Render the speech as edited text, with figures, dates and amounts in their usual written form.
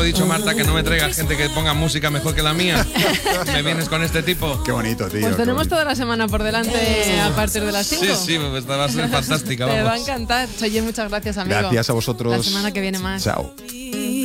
He dicho, Marta, que no me traigas gente que ponga música mejor que la mía. Me vienes con este tipo. Qué bonito, tío. Pues tenemos bonito. toda la semana por delante a partir de las 5. Sí, pues va a ser fantástica. Te Vamos. va a encantar. Oye, muchas gracias, amigo. Gracias a vosotros. La semana que viene más. Chao.